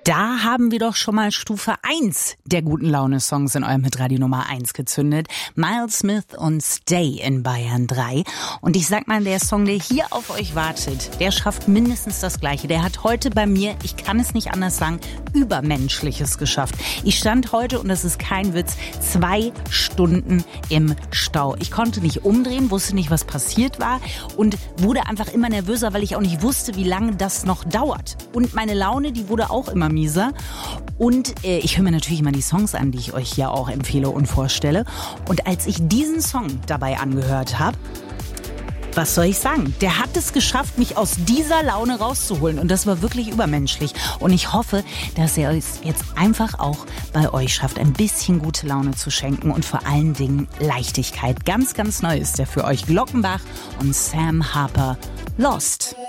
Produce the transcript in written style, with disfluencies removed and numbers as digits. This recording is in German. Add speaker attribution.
Speaker 1: Da haben wir doch schon mal Stufe 1 der guten Laune-Songs in eurem Hitradio Nummer 1 gezündet. Miles Smith und Stay in Bayern 3. Und ich sag mal, der Song, der hier auf euch wartet, der schafft mindestens das Gleiche. Der hat heute bei mir, ich kann es nicht anders sagen, Übermenschliches geschafft. Ich stand heute, und das ist kein Witz, 2 Stunden im Stau. Ich konnte nicht umdrehen, wusste nicht, was passiert war und wurde einfach immer nervöser, weil ich auch nicht wusste, wie lange das noch dauert. Und meine Laune, die wurde auch immer mieser. Und ich höre mir natürlich immer die Songs an, die ich euch hier auch empfehle und vorstelle. Und als ich diesen Song dabei angehört habe, was soll ich sagen? Der hat es geschafft, mich aus dieser Laune rauszuholen. Und das war wirklich übermenschlich. Und ich hoffe, dass er es jetzt einfach auch bei euch schafft, ein bisschen gute Laune zu schenken und vor allen Dingen Leichtigkeit. Ganz, ganz neu ist der für euch. Glockenbach und Sam Harper, Lost.